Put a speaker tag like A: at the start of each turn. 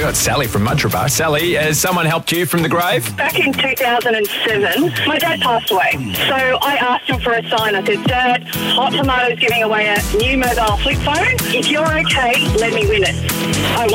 A: got Sally from Mudgeeraba. Sally, has someone helped you from the grave?
B: Back in 2007, my dad passed away. So I asked him for a sign. I said, Dad, Hot Tomato's giving away a new mobile flip phone. If you're okay, let me win it. I